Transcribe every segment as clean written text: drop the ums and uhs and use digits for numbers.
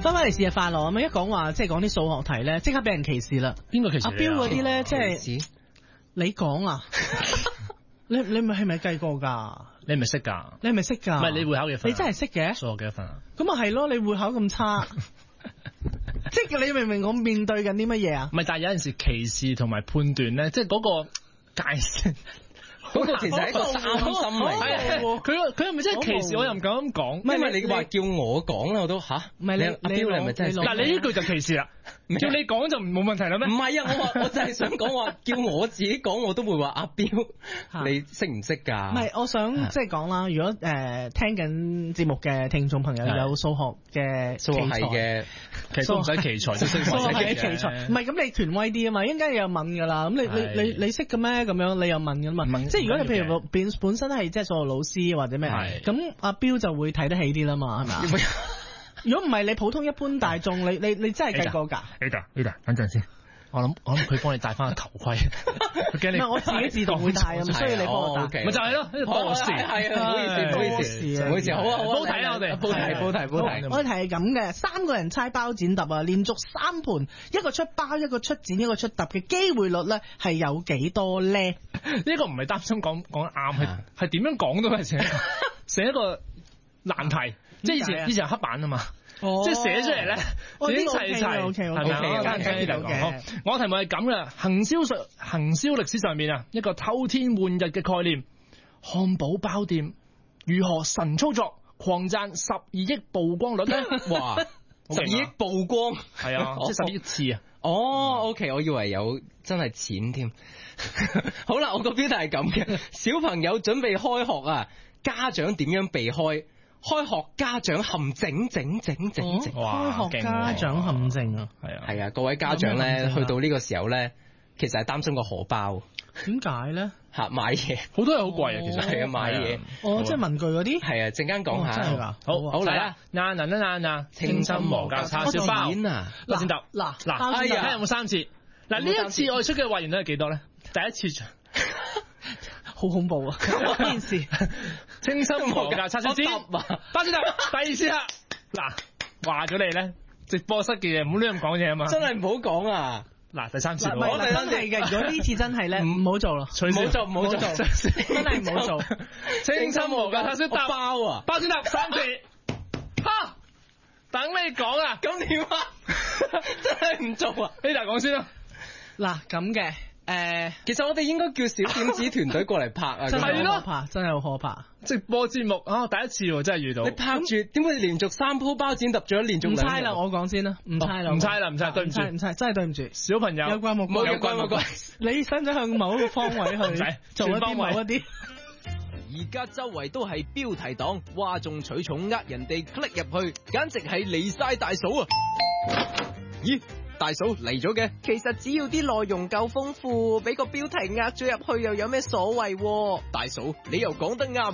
翻嚟試下快樂咁，一講話即係講啲數學題咧，即刻俾人歧視啦。 邊個歧視阿彪嗰啲咧，即係你講啊？你咪係咪計過㗎？ 你係咪識㗎？ 你係咪識㗎？ 唔係你會考幾分？ 你真係識嘅？ 數學幾多分啊？ 咁啊係咯，你會考咁差，即係你明唔明我面對緊啲乜嘢啊？ 唔係，但係有陣時歧視同埋判斷咧，即係嗰個界線。 嗰個其實係一個三心嚟嘅， 佢係咪真係歧視？我又唔敢咁講。 因為你話叫我講啦，我都吓。唔係你阿彪，你係咪真係？ 嗱，你呢句就歧視啦。叫你講就冇問題啦咩？ 唔係啊，我就係想講話，叫我自己講，我都會話阿彪，你識唔識㗎？ 唔係，我想即係講啦。如果聽緊節目嘅聽眾朋友有數學嘅數學系嘅， 其實都唔使奇才都識數學嘅奇才。唔係咁，你權威啲啊嘛，應該你又問㗎啦。咁你識嘅咩？咁樣你又問㗎嘛？即係如果你譬如本身係即係數學老師或者咩，咁阿彪就會睇得起啲啦嘛，係咪？如果唔係你普通一般大眾，你真係計過㗎 ？Ada，等陣先，我諗佢幫你戴翻個頭盔，驚你。 我自己自動會戴啊，唔需要你幫我戴。 咪就係咯，多事係啊，唔好意思，唔好意思，好啊， 煲題啊，我哋煲題。 我哋題係咁嘅，3個人猜包剪揼啊，連續3盤，一個出包，一個出剪，一個出揼嘅機會率咧係有幾多咧？ 呢個唔係擔心講啱，係點樣講都係寫一個難題。即係以前黑板啊嘛，即係寫出嚟咧，自己齊齊係咪啊？聽呢度講，我題目係咁嘅，行銷歷史上面啊，一個偷天換日嘅概念，漢堡包店如何神操作，狂賺12億曝光率咧？ 哇，12億曝光係啊，即係12億次啊！ 哦，OK，我以為有真係錢添。好啦，我個標題係咁嘅，小朋友準備開學啊，家長點樣避開？開學家長陷阱，開學家長陷阱啊， 係啊，各位家長咧，去到呢個時候咧，其實係擔心個荷包。 點解咧？ 買嘢， 好多嘢好貴啊，其實係啊，買嘢。 即係文具嗰啲。 係啊，陣間講下。 真係㗎。 好嚟啦， 晏清新無價叉燒包啊，包剪揼。嗱，睇下有冇3次。嗱，呢一次我哋出嘅還原率係幾多咧？第一次好恐怖啊！呢件事清新無價叉燒包剪揼。第二次啦，嗱，話咗你咧，直播室嘅嘢唔好亂咁講嘢啊嘛， 真係唔好講啊！ 嗱，第3次我哋真係嘅，如果呢次真係咧，唔好做啦， 唔好做， 真係唔好做。 清新無價叉燒包剪揼3次，等你講啊！ 咁點啊？真係唔做啊 ？Ada講先啦。 嗱，咁嘅。 其實我哋應該叫小點子團隊過嚟拍啊！ 真係好可怕，真係好可怕！ 直播節目第一次喎，真係遇到。 你拍住點會連續3鋪包剪揼咗連續2？唔猜啦，我講先啦，唔猜啦， 對唔住， 唔猜，真係對唔住， 小朋友有關冇關，你使唔使向某一個方位去做一啲某一啲？ 而家周圍都係標題黨，嘩眾取寵，人哋 click 入去，簡直係離晒大嫂啊！咦？大嫂嚟咗嘅， 其實只要啲內容夠豐富，俾個標題呃咗入去又有咩所謂？ 大嫂，你又講得啱。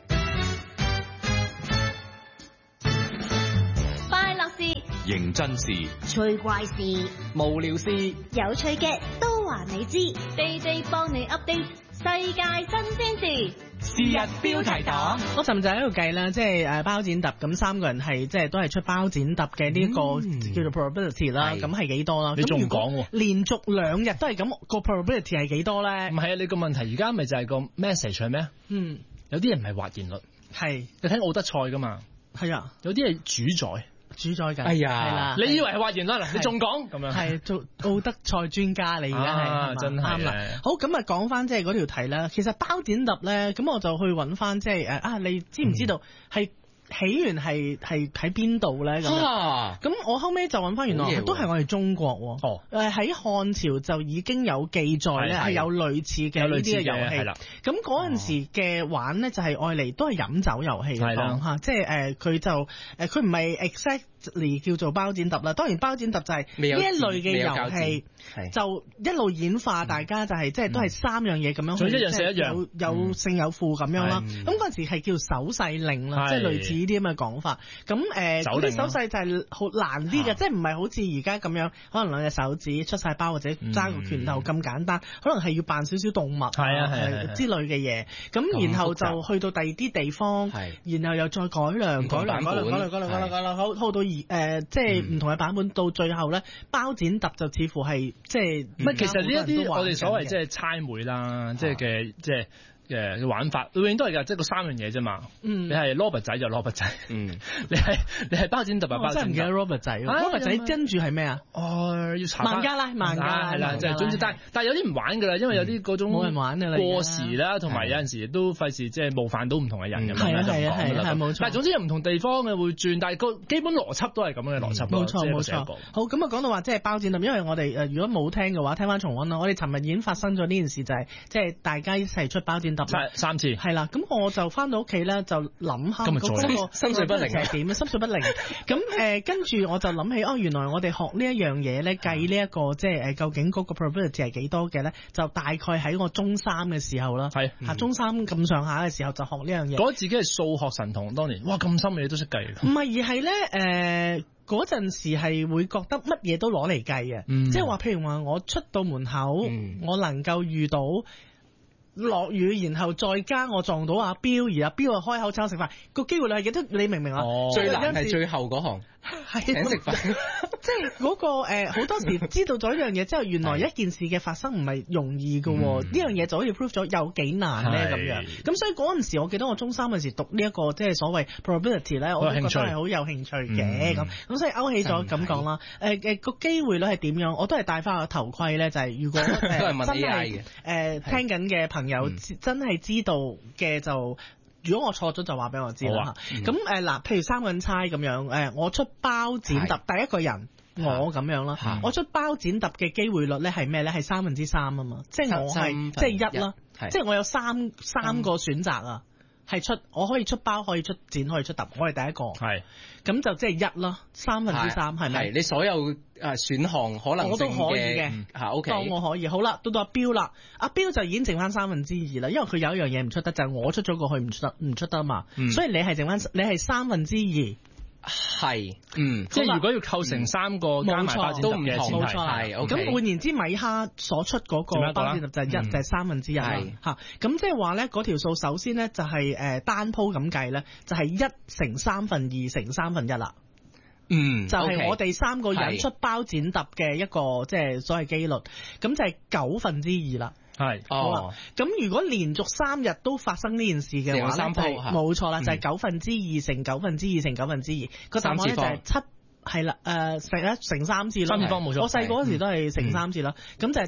快樂事、 認真事、 趣怪事、 無聊事、 有趣嘅都話你知，地地幫你 update 世界新鮮事。 是日標題黨， 我尋日就喺度計啦，即係包剪揼咁3個人係即係都係出包剪揼嘅呢個叫做 probability 啦，咁係幾多啦？ 你仲唔講喎？ 連續2日都係咁，個 probability 係幾多咧？ 唔係啊，你個問題而家咪就係個 message 係咩？有啲人唔係或然率， 係你睇奧德賽噶嘛？ 係啊， 有啲係主宰緊。 哎呀， 係啦， 你以為係或然率啦？你仲講咁樣？ 係做奧德賽專家，你而家係真係啱啦。好，咁啊講翻即係嗰條題啦。其實包剪揼咧，咁我就去揾翻即係你知唔知道係起源係喺邊度咧？咁我後尾就揾翻，原來都係我哋中國喎。喺漢朝就已經有記載咧，係有類似嘅呢啲嘅遊戲。咁嗰陣時嘅玩咧就係愛嚟都係飲酒遊戲講嚇，即係佢就佢唔係 exactly 叫做包剪揼啦。當然包剪揼就係呢一類嘅遊戲，就一路演化，大家就係即係都係3樣嘢咁樣， 一樣寫一樣， 有勝有負咁樣啦。咁嗰陣時係叫手勢令啦，即係類似呢啲咁嘅講法。咁嗰啲手勢就係好難啲嘅，即係唔係好似而家咁樣，可能2隻手指出晒包或者揸個拳頭咁簡單，可能係要扮少少動物之類嘅嘢。咁然後就去到第二啲地方，然後又再改良，好到即係唔同嘅版本，到最後咧包剪揼就似乎係即係其實呢一啲我哋所謂即係猜枚啦，即係嘅即係。嘅玩法永遠都係㗎，即係個3樣嘢啫嘛。你係蘿蔔仔就蘿蔔仔，你係包剪揼就包剪揼。 我真係唔記得蘿蔔仔，蘿蔔仔跟住係咩啊？ 要查萬家啦， 係啦，即係總之，但係有啲唔玩㗎啦，因為有啲嗰種冇人玩㗎啦， 過時啦，同埋有陣時都費事即係冒犯到唔同嘅人咁樣就唔講㗎啦。 冇錯。 但係總之有唔同地方嘅會轉，但係個基本邏輯都係咁嘅邏輯。 冇錯。好咁啊，講到話即係包剪揼，因為我哋如果冇聽嘅話，聽翻重溫啦。我哋尋日已經發生咗呢件事，就係即係大家一齊出包剪揼 3次。 係啦，咁我就翻到屋企咧，就諗下嗰個心水不寧係點？心水不寧。咁跟住我就諗起，原來我哋學呢一樣嘢咧，計呢一個即係究竟嗰個 probability 係幾多嘅咧？就大概喺我中3嘅時候啦。係中3咁上下嘅時候就學呢樣嘢。 覺得自己係數學神童，當年哇咁深嘅嘢都識計。 唔係，而係咧嗰陣時係會覺得乜嘢都攞嚟計嘅，即係話譬如話我出到門口，我能夠遇到落雨，然後再加我撞到阿彪，而阿彪啊開口請我食飯，個機會率係幾多？你明唔明啊？ 最難係最後嗰行。請食飯， 即係嗰個好多時知道咗一樣嘢之後，原來一件事嘅發生唔係容易嘅，呢樣嘢就好似 prove 咗有幾難咧咁樣。咁所以嗰陣時，我記得我中3嗰陣時讀呢一個即係所謂 probability 咧，我都覺得係好有興趣嘅咁所以勾起咗咁講啦。個機會率係點樣？我都係戴翻個頭盔咧，就係如果真係聽緊嘅朋友真係知道嘅就。如果我錯咗就話俾我知啦嚇。咁嗱，譬如3個人猜咁樣，我出包剪揼第一個人，我咁樣啦。我出包剪揼嘅機會率咧係咩咧？係3%啊嘛，即係我係即係1啦，即係我有三個選擇啊，係我可以出包，可以出剪，可以出揼，我係第一個。係咁就即係1啦，3%係咪？係你所有選項可能我都可以嘅 ，OK。 當我可以，好啦，到阿彪啦，阿彪就已經剩翻2%啦，因為佢有一樣嘢唔出得，就係我出咗過去唔出得嘛，所以你係剩翻你係2%。 係， 即係如果要構成3個加埋包剪揼嘅前提， 冇錯。咁換言之，米哈所出嗰個包剪揼就係1，就係1/3嚇。咁即係話咧，嗰條數首先咧就係單鋪咁計咧，就係1乘2/3乘1/3啦。就係我哋3個人出包剪揼嘅一個即係所謂機率，咁就係2%啦。係，好啦。咁如果連續3日都發生呢件事嘅話咧，冇錯啦，就係2%乘2%乘2%，個答案咧就係7，係啦，乘3次咯。3次方冇錯。我細個嗰時都係乘3次啦，咁就係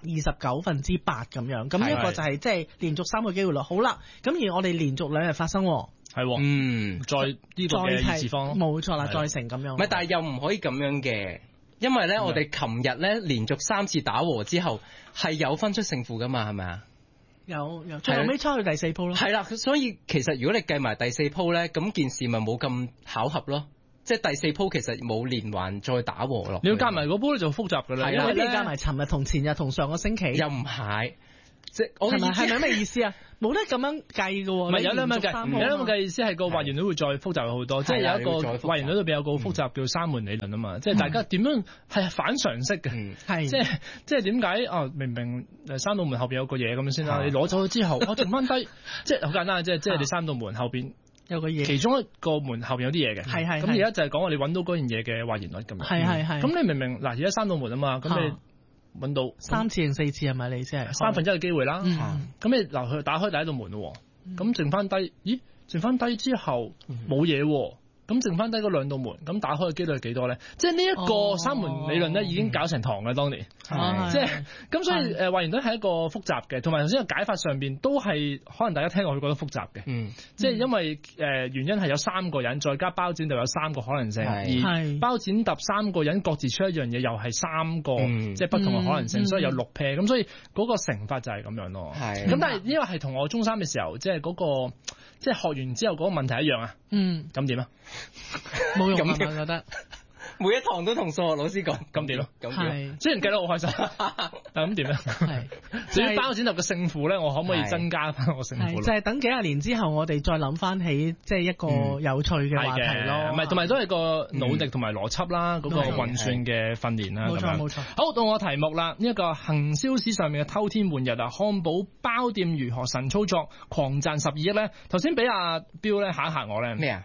729%8咁樣。咁一個就係即係連續3個機會率。好啦，咁而我哋連續2日發生。 係，再呢個嘅2次方， 冇錯啦，再乘咁樣。 唔係，但係又唔可以咁樣嘅，因為咧我哋琴日咧連續3次打和之後係有分出勝負噶嘛，係咪啊？ 有，最後尾抽去第4鋪咯。 係啦，所以其實如果你計埋第4鋪咧，咁件事咪冇咁巧合咯。即係第4鋪其實冇連環再打和咯。 你要加埋嗰鋪咧就複雜噶啦， 因為你加埋尋日同前日同上個星期。 又唔係。即係我係咪咩意思啊？冇得咁樣計嘅喎。 唔係有兩樣計，有兩樣計意思係個還原率會再複雜好多。即係有一個還原率裏邊有個好複雜叫三門理論啊嘛。即係大家點樣係反常識嘅？係即係點解明明閂到門後邊有個嘢咁樣先啦，你攞走咗之後，我剩翻低，即係好簡單，即係你閂到門後邊有個嘢，其中一個門後邊有啲嘢嘅。係咁而家就係講我哋揾到嗰樣嘢嘅還原率咁樣。係咁你明明嗱而家閂到門啊嘛，咁你揾到 3次定4次係咪？你先係 1/3嘅機會啦。咁你嗱佢打開第一道門咯，咁剩翻低，咦？剩翻低之後冇嘢喎。咁剩翻低嗰2道門，咁打開嘅機率係幾多咧？即係呢一個三門理論咧，已經搞成堂嘅當年。即係咁，所以還原率係一個複雜嘅，同埋頭先個解法上邊都係可能大家聽落去覺得複雜嘅。即係因為原因係有3個人，再加包剪揼有3個可能性，而包剪揼3個人各自出一樣嘢，又係3個即係不同嘅可能性，所以有6 pair。咁所以嗰個乘法就係咁樣咯。咁但係因為係同我中3嘅時候，即係嗰個即係學完之後嗰個問題一樣啊。咁點啊？ 冇用啊！我覺得每一堂都同數學老師講，咁點咯？ 係雖然計得好開心，但咁點咧？係至於包剪揼嘅勝負咧，我可唔可以增加翻個勝負？ 就係等幾廿年之後，我哋再諗翻起，即係一個有趣嘅話題咯。 唔係，同埋都係個努力同埋邏輯啦，嗰個運算嘅訓練啦。 冇錯冇錯。 好，到我題目啦，呢一個行銷史上面嘅偷天換日啊，漢堡包店如何神操作狂賺12億咧？頭先俾阿彪咧嚇一嚇我咧。 咩啊？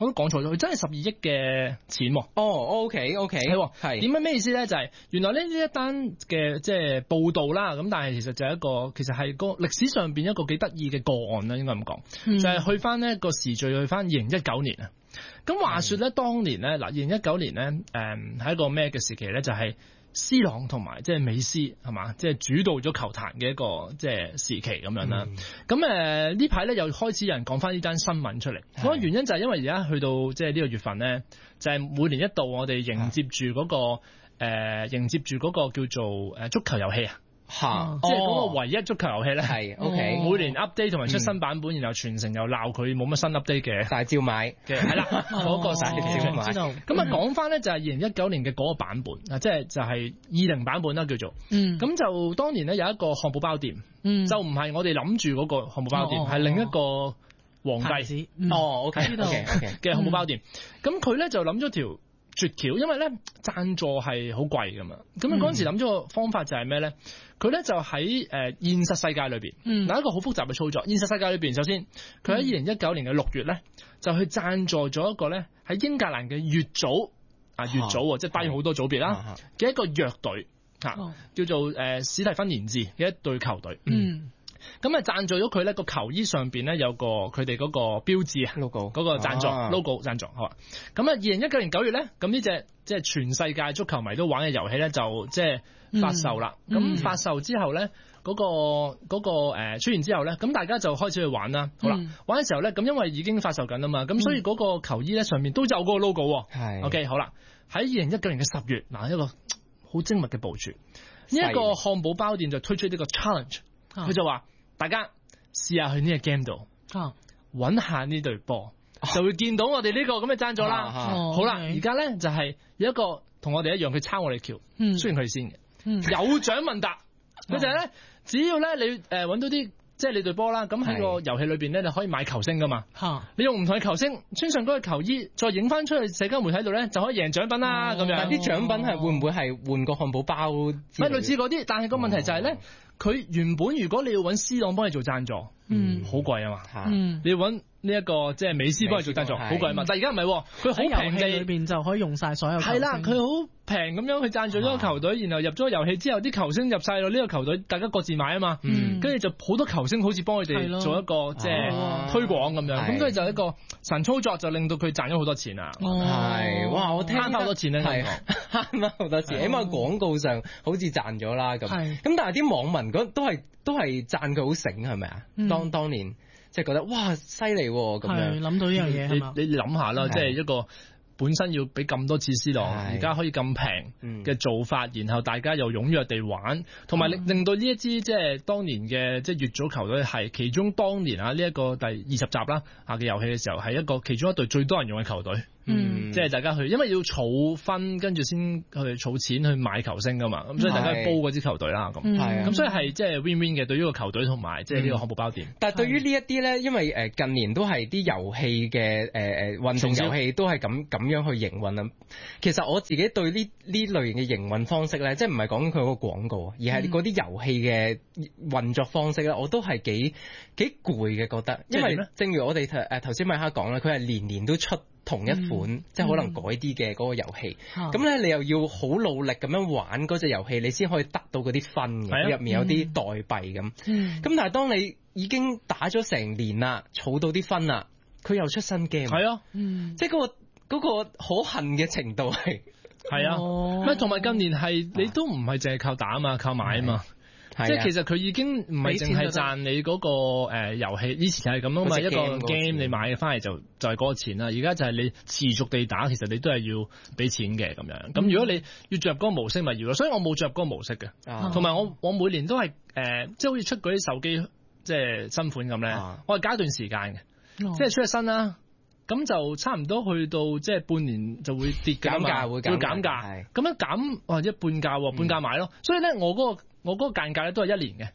我都講錯咗，佢真係12億嘅錢喎。 哦 ，OK， 係點解咩意思咧？就係原來呢一單嘅即係報導啦，咁但係其實就係其實係個歷史上邊一個幾得意嘅個案啦，應該咁講，就係去翻呢個時序去翻2019年啊。咁話說咧，當年咧2019年咧，係一個咩嘅時期咧？就係C朗同埋即係美斯係嘛，即係主導咗球壇嘅一個即係時期咁樣啦。咁呢排咧又開始有人講翻呢單新聞出嚟，嗰個原因就係因為而家去到即係呢個月份咧，就係每年一度我哋迎接住嗰個叫做足球遊戲啊。即係嗰個唯一足球遊戲咧，係 OK，每年 update 同埋出新版本，然後全城又鬧佢冇乜新 update 嘅， 大照買嘅係啦， 嗰個大照買。 知道咁啊講翻咧就係2019年嘅嗰個版本啊，即係就係20版本啦叫做。咁就當年咧有一個漢堡包店，就唔係我哋諗住嗰個漢堡包店，係另一個皇帝。 OK 嘅漢堡包店。咁佢咧就諗咗條絕橋，因為咧贊助係好貴噶嘛。咁啊嗰陣時諗咗個方法就係咩咧？佢咧就喺現實世界裏邊，嗱一個好複雜嘅操作。現實世界裏邊，首先佢喺2019年嘅6月咧，就去贊助咗一個咧喺英格蘭嘅乙組即係包括好多組別啦嘅一個弱隊叫做史蒂芬連治嘅一隊球隊。咁啊贊助咗佢咧個球衣上邊咧有個佢哋嗰個標誌啊 logo 嗰個贊助 logo 贊助好啊。咁啊2019年9月咧，咁呢隻即係全世界足球迷都玩嘅遊戲咧就即係發售啦。咁發售之後咧嗰個出現之後咧，咁大家就開始去玩啦。好啦，玩嘅時候咧，咁因為已經發售緊啊嘛，咁所以嗰個球衣咧上面都有嗰個 logo。係 OK 好啦，喺2019年嘅10月，嗱一個好精密嘅部署，呢一個漢堡包店就推出呢個 challenge， 佢就話。大家試下去呢個 game 度，揾下呢隊波，就會見到我哋呢個咁嘅贊助啦。好啦，而家咧就係有一個同我哋一樣，佢抄我哋橋，雖然佢先嘅，有獎問答。佢就係咧，只要咧你揾到啲即係你隊波啦，咁喺個遊戲裏邊咧，你可以買球星噶嘛。你用唔同嘅球星穿上嗰個球衣，再影翻出去社交媒體度咧，就可以贏獎品啦。咁樣， 但啲獎品係會唔會係換個漢堡包？ 係類似嗰啲，但係個問題就係咧。佢原本如果你要揾 C 朗幫你做贊助，好貴啊嘛。你要揾呢一個即係美斯幫你做贊助，好貴啊嘛。但係而家唔係，佢好平嘅， 裏邊就可以用晒所有球星。 係啦，佢好平咁樣去贊助咗個球隊，然後入咗個遊戲之後，啲球星入晒落呢個球隊，大家各自買啊嘛。跟住就好多球星好似幫佢哋做一個即係推廣咁樣。咁跟住就一個神操作，就令到佢賺咗好多錢啊。 係，哇！我聽慳翻好多錢咧， 係慳翻好多錢，起碼廣告上好似賺咗啦咁。咁但係啲網民都係讚佢好醒係咪啊？當年即係覺得哇犀利咁樣， 諗到呢樣嘢係嘛？ 你諗下啦，即係一個本身要俾咁多次C朗，而家可以咁平嘅做法，然後大家又踴躍地玩，同埋令到呢一支即係當年嘅即係乙組球隊係其中當年呢一個第20集啦嘅遊戲嘅時候係一個其中一隊最多人用嘅球隊。即係大家去，因為要儲分，跟住先去儲錢去買球星噶嘛，咁所以大家煲嗰支球隊啦，咁所以係即係 win win 嘅，對於個球隊同埋即係呢個漢堡包店。 但係對於呢一啲咧，因為近年都係啲遊戲嘅運動遊戲都係咁樣去營運啊。其實我自己對呢類型嘅營運方式咧，即係唔係講佢個廣告，而係嗰啲遊戲嘅運作方式咧，我都係幾攰嘅覺得。因為正如我哋頭先米哈講啦，佢係年都出同一款，即係可能改啲嘅嗰個遊戲，咁咧你又要好努力咁樣玩嗰隻遊戲，你先可以得到嗰啲分嘅，入面有啲代幣咁。咁但係當你已經打咗成年啦，儲到啲分啦，佢又出新 game，即係嗰個可恨嘅程度係啊，同埋近年係你都唔係淨係靠打啊嘛，靠買啊嘛。即係其實佢已經唔係淨係賺你嗰個遊戲，以前係咁啊嘛，一個 game 你買翻嚟就係嗰個錢啦。而家就係你持續地打，其實你都係要俾錢嘅咁樣。咁如果你要進入嗰個模式咪要咯，所以我冇進入嗰個模式嘅。同埋我每年都係即係好似出嗰啲手機即係新款咁咧，我係加一段時間嘅，即係出咗新啦。咁就差唔多去到即係半年就會跌㗎嘛，會減價。咁樣減或者半價買咯。所以咧我嗰個間隔咧都係1年嘅。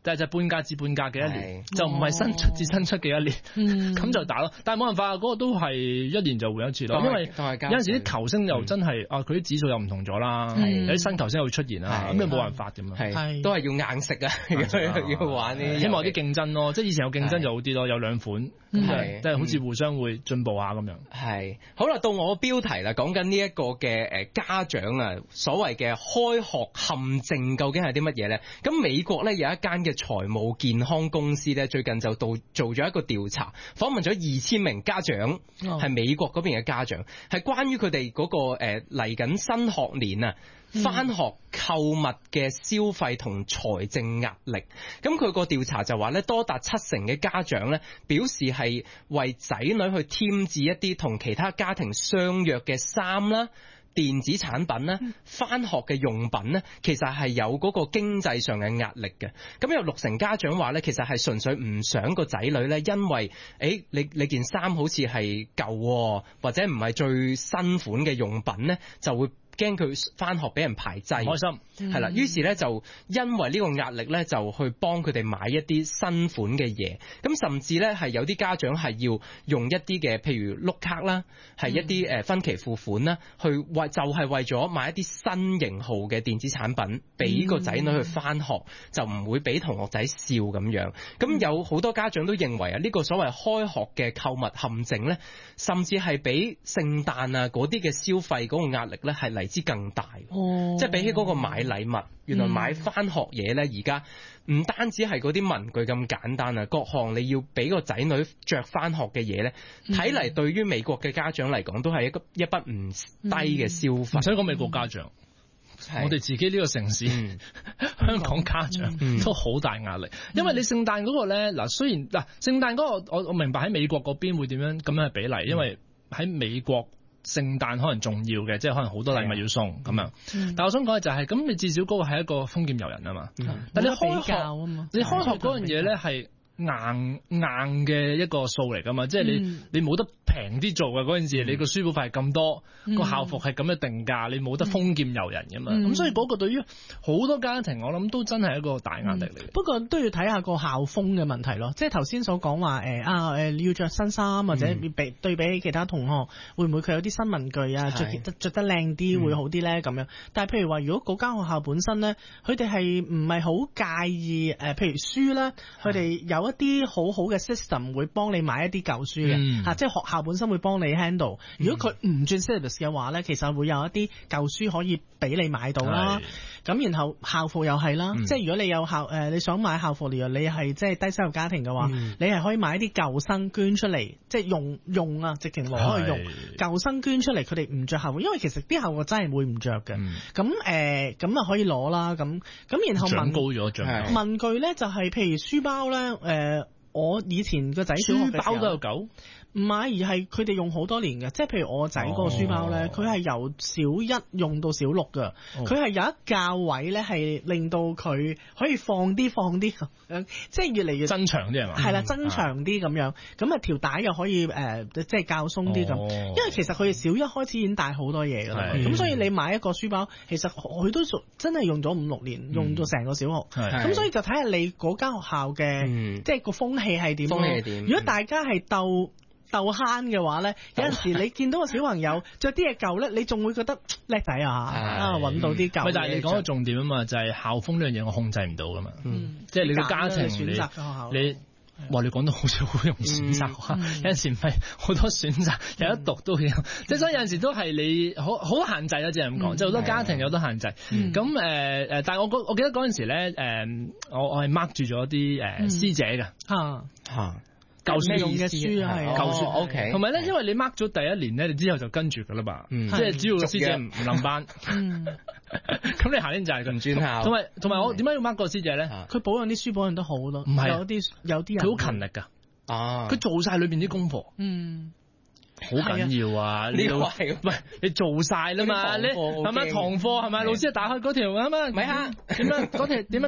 但係就半價至半價嘅一年，就唔係新出至新出嘅一年，咁就打咯。但係冇辦法，嗰個都係一年就換一次咯。因為有陣時啲球星又真係佢啲指數又唔同咗啦，有啲新球星又會出現啦，咁你冇辦法點啊？ 都係要硬食啊，要玩啲， 希望有啲競爭咯，即係以前有競爭就好啲咯，有兩款，即係好似互相會進步下咁樣。 係好啦，到我標題啦，講緊呢一個嘅家長啊，所謂嘅開學陷阱究竟係啲乜嘢咧？咁美國咧有一間嘅財務健康公司咧，最近就做咗一個調查，訪問咗2000名家長，係美國嗰邊嘅家長，係關於佢哋嗰個嚟緊新學年啊，返學購物嘅消費同財政壓力。咁佢個調查就話咧，多達70%嘅家長咧表示係為仔女去添置一啲同其他家庭相約嘅衫啦、電子產品咧、返學嘅用品咧，其實係有嗰個經濟上嘅壓力嘅。咁有60%家長話咧，其實係純粹唔想個仔女咧，因為你件衫好似係舊或者唔係最新款嘅用品咧，就會驚佢返學俾人排擠， 開心係啦。於是咧就因為呢個壓力咧，就去幫佢哋買一啲新款嘅嘢。咁甚至咧係有啲家長係要用一啲嘅，譬如碌卡啦，係一啲分期付款啦，就係為咗買一啲新型號嘅電子產品俾個仔女去返學，就唔會俾同學仔笑咁樣。咁有好多家長都認為啊，呢個所謂開學嘅購物陷阱咧，甚至係比聖誕啊嗰啲嘅消費嗰個壓力咧係嚟之更大。即係比起嗰個買禮物，原來買返學嘢咧，而家唔單止係嗰啲文具咁簡單啊，各項你要俾個仔女着返學嘅嘢咧，睇嚟對於美國嘅家長嚟講都係一筆唔低嘅消費。 唔使講美國家長，我哋自己呢個城市，香港家長都好大壓力，因為你聖誕嗰個咧，嗱雖然聖誕嗰個我明白喺美國嗰邊會點樣咁樣嘅比例，因為喺美國聖誕可能重要嘅，即係可能好多禮物要送咁樣。但我想講嘅就係，咁你至少嗰個係一個封建遊人啊嘛。但你開學啊嘛，你開學嗰樣嘢咧係硬嘅一個數嚟噶嘛，即係你冇得平啲做嘅嗰陣時，你個書簿費係咁多，個校服係咁嘅定價，你冇得封建遊人噶嘛。咁所以嗰個對於好多家庭，我諗都真係一個大壓力嚟。 不過都要睇下個校風嘅問題咯，即係頭先所講話你要着新衫或者對比其他同學，會唔會佢有啲新文具啊，着得靚啲會好啲咧咁樣？但係譬如話，如果嗰間學校本身咧，佢哋係唔係好介意譬如書咧，佢哋有一啲好好嘅 system 會幫你買一啲舊書嘅即係學校本身會幫你 handle。如果佢唔轉 syllabus 嘅話咧，其實會有一啲舊書可以俾你買到啦。咁然後校服又係啦，即係如果你有你想買校服，你係即係低收入家庭嘅話，你係可以買一啲舊生捐出嚟，即係用直情攞去用舊生捐出嚟，佢哋唔着校服，因為其實啲校服真係會唔着嘅。咁啊可以攞啦。咁然後長高咗文具咧就係譬如書包咧，我以前個仔小學書包都有舊。 唔係，而係佢哋用好多年嘅，即係譬如我仔嗰個書包咧，佢係由小1用到小6㗎，佢係有一較位咧，係令到佢可以放啲咁樣，即係越嚟越增長啲係嘛？ 係啦，增長啲咁樣，咁啊條帶又可以即係較鬆啲咁，因為其實佢哋小1開始已經帶好多嘢㗎啦，咁所以你買一個書包，其實佢都真係用咗5-6年，用到成個小學，咁所以就睇下你嗰間學校嘅即係個風氣係點咯。如果大家係鬥慳嘅話咧，有陣時你見到個小朋友着啲嘢舊咧，你仲會覺得叻仔啊！揾到啲舊。 但係你講個重點啊嘛，就係校風呢樣嘢我控制唔到噶嘛。即係你個家庭選擇嘅學校。 你講到好似好容易選擇學校，有陣時唔係好多選擇，有得讀都有。即係所以有陣時都係你好限制啦，即係咁講。即係好多家庭有得限制。咁但係我記得嗰陣時咧，我係 mark 住咗啲師姐嘅舊書用嘅書係舊書 OK， 同埋咧，因為你 mark 咗第一年咧，你之後就跟住噶啦嘛，即係只要個師姐唔冧班，咁你下年就係佢唔轉校。同埋我點解要 mark 個師姐咧？ 佢保養啲書保養得好咯， 唔係有啲人佢好勤力噶，佢做晒裏邊啲功課，好緊要啊！呢個係唔係你做晒啦嘛？你係咪堂課係咪？老師打開嗰條係咪？咪下點樣嗰條點樣答？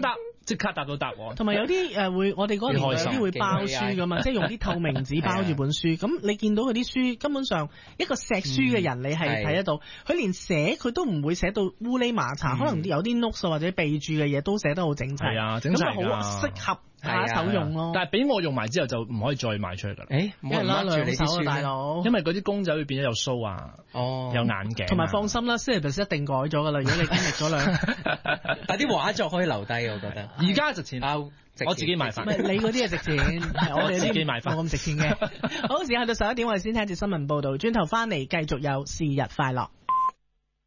即刻答到答案。 同埋有啲會，我哋嗰個年代有啲會包書噶嘛，即係用啲透明紙包住本書。咁你見到佢啲書，根本上一個錫書嘅人，你係睇得到。佢連寫佢都唔會寫到烏哩麻茶，可能有啲 notes 或者備注嘅嘢都寫得好整齊。 係啊，整齊㗎。 咁好適合下手用咯。 但係俾我用埋之後就唔可以再賣出去㗎啦。 冇人拉住你啲書， 大佬。 因為嗰啲公仔會變咗有須啊，有眼鏡。 同埋放心啦 syllabus 一定改咗㗎啦。如果你經歷咗但啲畫作可以留低，我覺得。 而家值錢，我自己買翻。 你嗰啲係值錢，我哋自己買翻冇咁值錢嘅。好，時間去到11點，我哋先聽住新聞報導，轉頭翻嚟繼續有是日快樂。